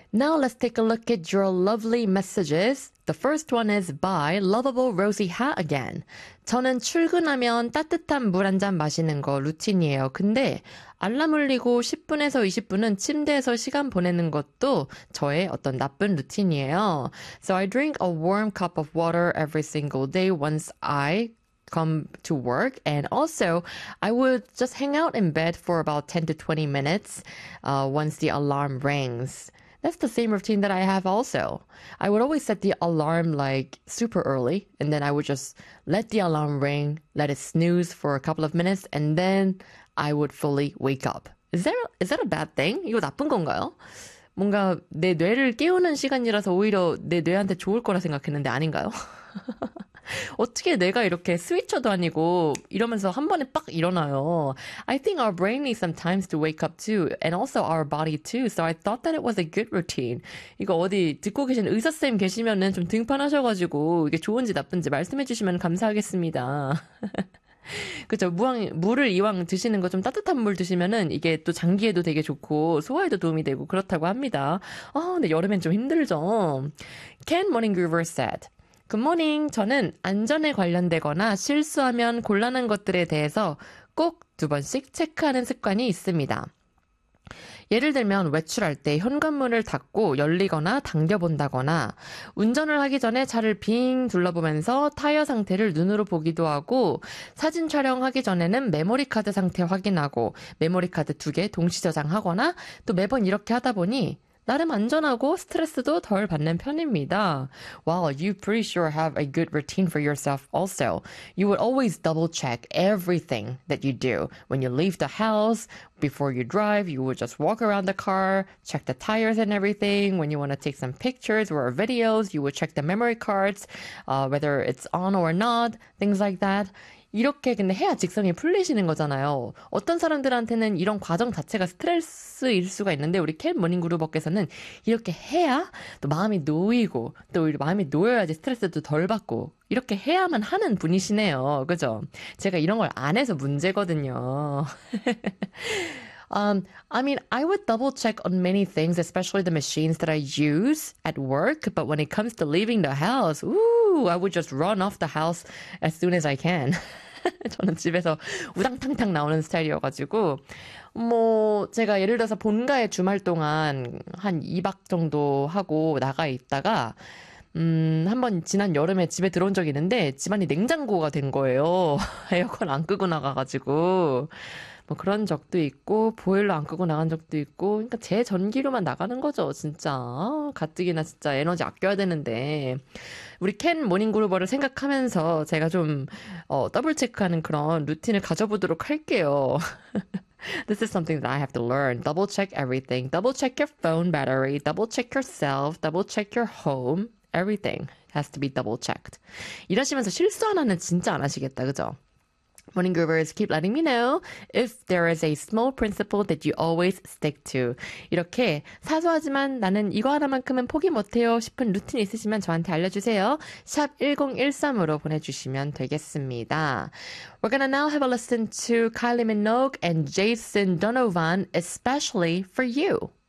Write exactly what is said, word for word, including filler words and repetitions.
Now let's take a look at your lovely messages. The first one is by Lovable Rosie Hat again. 저는 출근하면 따뜻한 물 한 잔 마시는 거 루틴이에요. 근데 알람 울리고 십 분에서 이십 분은 침대에서 시간 보내는 것도 저의 어떤 나쁜 루틴이에요. So I drink a warm cup of water every single day once I come to work, and also I would just hang out in bed for about ten to twenty minutes uh, once the alarm rings. That's the same routine that I have also. I would always set the alarm like super early, and then I would just let the alarm ring, let it snooze for a couple of minutes, and then I would fully wake up. Is that, is that a bad thing? 이거 나쁜 건가요? 뭔가 내 뇌를 깨우는 시간이라서 오히려 내 뇌한테 좋을 거라 생각했는데 아닌가요? 어떻게 내가 이렇게 스위처도 아니고 이러면서 한 번에 빡 일어나요. I think our brain needs some time to wake up too, and also our body too. So I thought that it was a good routine. 이거 어디 듣고 계신 의사쌤 계시면은 좀 등판하셔가지고 이게 좋은지 나쁜지 말씀해 주시면 감사하겠습니다. 그죠. 무왕, 물을 이왕 드시는 거 좀 따뜻한 물 드시면은 이게 또 장기에도 되게 좋고 소화에도 도움이 되고 그렇다고 합니다. 아, 근데 여름엔 좀 힘들죠. Ken Morning Groover said, 굿모닝. 저는 안전에 관련되거나 실수하면 곤란한 것들에 대해서 꼭 두 번씩 체크하는 습관이 있습니다. 예를 들면 외출할 때 현관문을 닫고 열리거나 당겨본다거나 운전을 하기 전에 차를 빙 둘러보면서 타이어 상태를 눈으로 보기도 하고 사진 촬영하기 전에는 메모리 카드 상태 확인하고 메모리 카드 두 개 동시 저장하거나 또 매번 이렇게 하다 보니 나름 안전하고 스트레스도 덜 받는 편입니다. Wow, you pretty sure have a good routine for yourself also. You would always double check everything that you do. When you leave the house, before you drive, you would just walk around the car, check the tires and everything. When you want to take some pictures or videos, you would check the memory cards, uh, whether it's on or not, things like that. 이렇게 근데 해야 직성이 풀리시는 거잖아요. 어떤 사람들한테는 이런 과정 자체가 스트레스일 수가 있는데 우리 캔 모닝그루버께서는 이렇게 해야 또 마음이 놓이고 또 우리 마음이 놓여야지 스트레스도 덜 받고 이렇게 해야만 하는 분이시네요. 그죠? 제가 이런 걸 안 해서 문제거든요. Um, I mean, I would double check on many things, especially the machines that I use at work. But when it comes to leaving the house, ooh, I would just run off the house as soon as I can. 저는 집에서 우당탕탕 나오는 스타일이어가지고, 뭐, 제가 예를 들어서 본가에 주말 동안 한 이 박 정도 하고 나가 있다가, 음, 한번 지난 여름에 집에 들어온 적이 있는데, 집안이 냉장고가 된 거예요. 에어컨 안 끄고 나가가지고. 뭐 그런 적도 있고 보일러 안 끄고 나간 적도 있고 그러니까 제 전기료만 나가는 거죠 진짜. 가뜩이나 진짜 에너지 아껴야 되는데 우리 캔 모닝그루버를 생각하면서 제가 좀 어, 더블 체크하는 그런 루틴을 가져보도록 할게요. This is something that I have to learn. Double check everything. Double check your phone battery. Double check yourself. Double check your home. Everything has to be double checked. 이러시면서 실수 하나는 진짜 안 하시겠다. 그죠? Morning Groovers, keep letting me know if there is a small principle that you always stick to. 이렇게 사소하지만 나는 이거 하나만큼은 포기 못해요 싶은 루틴 있으시면 저한테 알려주세요. 샵 일공일삼으로 보내주시면 되겠습니다. We're gonna now have a listen to Kylie Minogue and Jason Donovan, especially for you.